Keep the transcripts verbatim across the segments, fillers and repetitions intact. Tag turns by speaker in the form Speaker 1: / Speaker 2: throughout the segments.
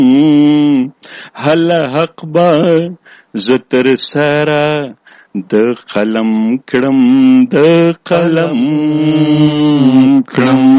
Speaker 1: هل حق با زتر سارا د قلم کړم د قلم کړم.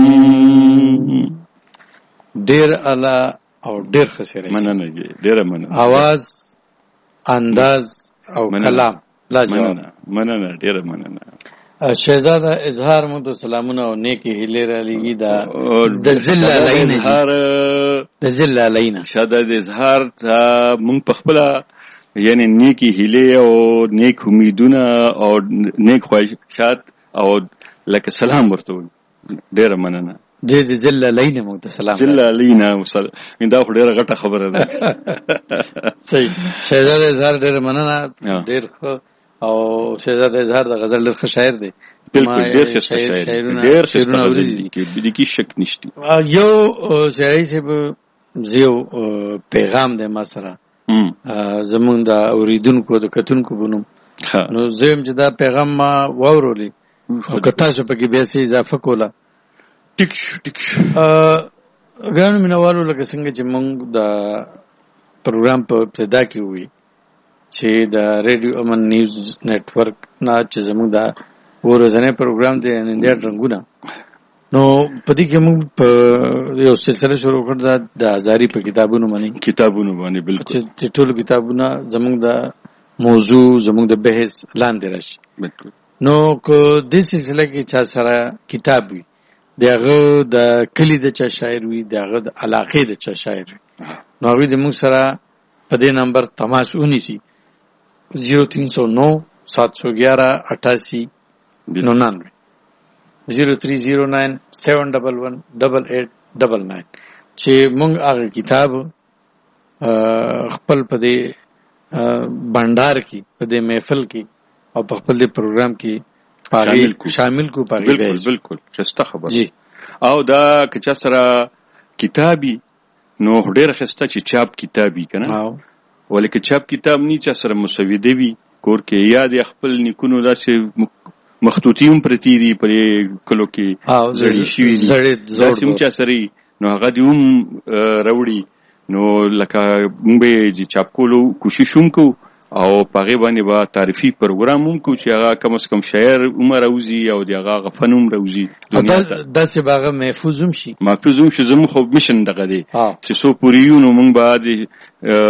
Speaker 2: ډیر اعلی او ډیر خسره
Speaker 1: مننه ډیر مننه.
Speaker 2: आवाज انداز او کلام لا جواب.
Speaker 1: مننه ډیر مننه.
Speaker 2: شهزاده اظهار مو د سلامونه او نیکی هیله را لګي دا د ذل علینا
Speaker 1: اظهار
Speaker 2: د ذل علینا
Speaker 1: شاده د اظهار ته مونږ په خپل یعنی نیکی هیله او نیک امیدونه او نیک خواهشات او لکه سلام ورته ډیر مننه.
Speaker 2: د دې ذل علینا مو ته سلام.
Speaker 1: ذل علینا وصل دا خو ډیره غټه خبره ده.
Speaker 2: صحیح. شهزاده اظهار ډیر مننه. ډیر او شهزاده اظهار د غزل ډیر ښه شاعر دی.
Speaker 1: بالکل ډیر ښه شاعر دی. ډیر ښه غزل دی کې د کی شک نشته.
Speaker 2: یو شاعري صاحب زیو پیغام دی ما سره زمونږ د اوریدونکو د کتونکو بونم نو زم چې دا پیغام ما واورولې او که تاسو پکې بیا څه اضافه کوله
Speaker 1: ټیک شو ټیک شو.
Speaker 2: ګرانو مینوالو لکه څنګه چې مونږ د پروګرام په ابتدا کې وی چې د ریډیو امن نیوز نیټورک نه چې زموږ د ورځنی پروګرام دی انډیا رنگونه نو پدې کې موږ په یو سلسله شروع کړو د هزاري په کتابونو باندې
Speaker 1: کتابونو باندې بالکل
Speaker 2: چې ټول کتابونه زموږ د موضوع زموږ د بحث لاندې راشي.
Speaker 1: بالکل.
Speaker 2: نو کو د سلسله کې چا سره کتاب وي دغه د کلی د چا شاعر وي دغه د علاقې د چا شاعر وي نو هغه د موږ سره په دې نمبر تماس ونیسي زیرو تین سو نو سات سو گیارہ اٹھاسی ننانوے زیرو تھری زیرو نائن سیون ڈبل ون ڈبل ایٹ ڈبل نائن چې مونږ هغه کتاب خپل په دې بندر کې په دې محفل کې او په خپل دې پروګرام کې شامل کو شامل کو پاره.
Speaker 1: بالکل بالکل خسته خبره جی. او دا که چا سره کتابي نو ډېر خسته چې چاپ کتابي کنه ولیکه چاپ کتاب نی چا سره مسویده وي کور کې یا د خپل نیکونو داسې مخطوطیم پرتی دي پر کلو کې زړی شي داسې چا سره نو هغه دی هم راوړي نو لکه موږ به چاپ کولو کوشش وکړو او پاغه باندې با تعریفي پروګرام هم کو چې هغه کم از کم شاعر عمر اوزي او دغه غفنوم روزي
Speaker 2: دا داسې باغه محفوظ هم شي
Speaker 1: محفوظ هم شي زمو خو مشن دغه دي چې سو پوریو نو موږ بعد